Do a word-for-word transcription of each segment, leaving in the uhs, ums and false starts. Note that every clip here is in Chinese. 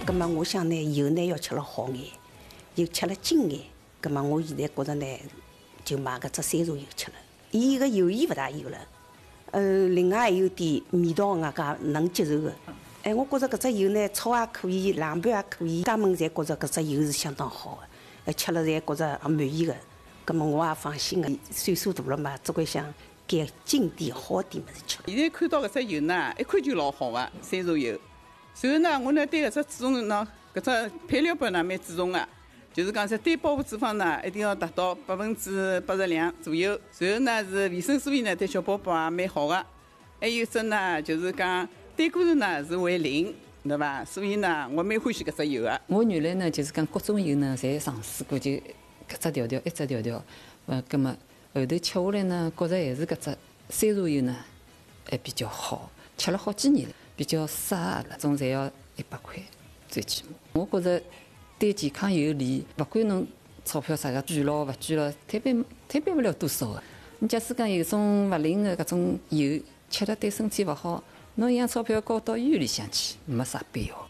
葛么我想呢，以后呢要吃了好眼，又吃了精眼。葛么我现在觉着呢，就买搿只山茶油吃了。伊个油盐勿大有了，呃，另外还有点味道外加能接受的。哎，我觉着搿只油呢，炒也可以，凉拌也可以，家门侪觉着搿只油是相当好的，呃，吃了侪觉着满意的。葛么我也放心的，岁数大了嘛，总归想改精点好点物事吃。 现在看到搿只油呢，一看就老好个山茶油。然后呢，我呢对搿只注重呢，搿只配料表呢蛮注重的，就是讲在单饱和脂肪呢一定要达到百分之八十两左右。然后呢是维生素 E 呢对小宝宝也蛮好的。还有只呢就是讲胆固醇呢是为零，对伐？所以呢我蛮欢喜搿只油的。 我原来呢就是讲各种油呢侪尝试过，就搿只调调一只调调，呃，葛么后头吃下来呢，觉着还是搿只山茶油呢还比较好，吃了好几年了。比较适合那种，侪要一百块，最起码。我觉着对健康有利，勿管侬钞票啥个捐咯勿捐咯，摊配摊配不了多少个。你假使讲有种勿灵的搿种油，吃了对身体勿好，侬一样钞票交到医院里向去，没啥必要。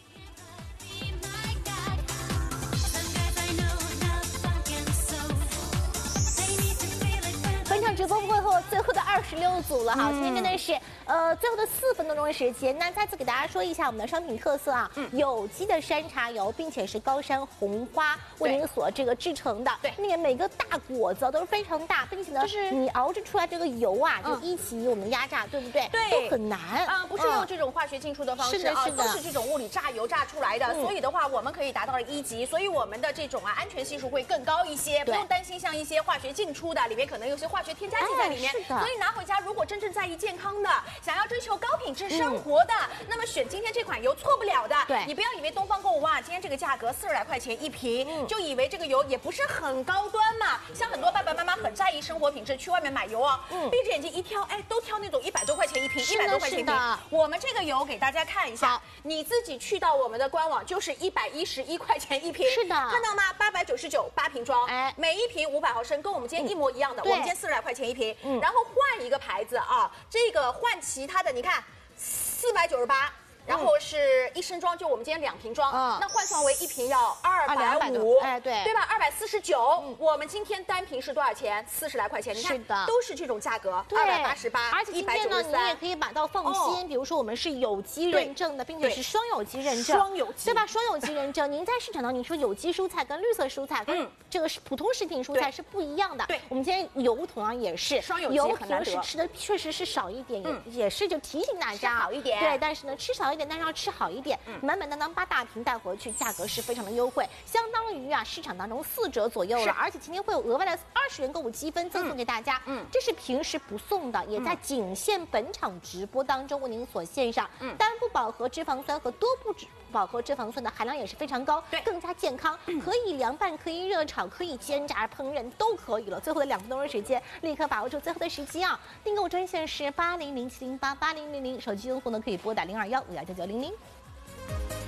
直播过后，最后的二十六组了哈，今天真的是呃最后的四分多钟的时间。那再次给大家说一下我们的商品特色啊，嗯、有机的山茶油，并且是高山红花为您所这个制成的。对，那个每个大果子都是非常大，并且呢，就是你熬制出来这个油啊，就一起我们压榨，对不对？ 对， 都很难啊、呃，不是用这种化学进出的方式啊，都是这种物理榨油榨出来的。嗯、所以的话，我们可以达到了一级，所以我们的这种啊安全系数会更高一些，不用担心像一些化学进出的里面可能有些化学添加剂在里面。 哎、 所以拿回家，如果真正在意健康的，想要追求高品质生活的，嗯、那么选今天这款油错不了的。 对， 你不要以为东方购物哇，今天这个价格四十来块钱一瓶，嗯、就以为这个油也不是很高端嘛。像很多爸爸妈妈很在意生活品质，去外面买油哦，嗯、闭着眼睛一挑，哎，都挑那种一百多块钱一瓶，一百多块钱一瓶。我们这个油给大家看一下，你自己去到我们的官网就是一百一十一块钱一瓶。 是的， 看到吗？八百九十九八瓶装，哎，每一瓶五百毫升，跟我们今天一模一样的。嗯、我们今天四十来块钱一瓶，嗯、然后换一个牌子啊，这个换其他的，你看四百九十八。然后是一升装，就我们今天两瓶装，嗯、那换算为一瓶要二百五， 哎，对， 对吧？二百四十九。我们今天单瓶是多少钱？四十来块钱，你看， 是的， 都是这种价格，二百八十八， 而且今天呢，你也可以买到放心，哦、比如说我们是有机认证的，并且是双有机认证， 双有机， 对吧？双有机认证，您在市场上你说有机蔬菜跟绿色蔬菜跟这个是普通食品蔬菜是不一样的。 对， 我们今天油同样也是双有机， 油平时吃的确实是少一点，也也是就提醒大家好一点， 对，但是呢吃少一点，但是要吃好一点，满满当当八大瓶带回去，价格是非常的优惠，相当于啊市场当中四折左右了，而且今天会有额外的二十元购物积分赠送给大家，嗯，这是平时不送的，也在仅限本场直播当中为您所献上，嗯，单不饱和脂肪酸和多不脂饱和脂肪酸的含量也是非常高， 对， 更加健康，可以凉拌，可以热炒，可以煎炸烹饪都可以了。最后的两分钟的时间，立刻把握住最后的时机啊！订购专线是八零零七零八八零零零，手机用户呢可以拨打零二幺五幺九九零零。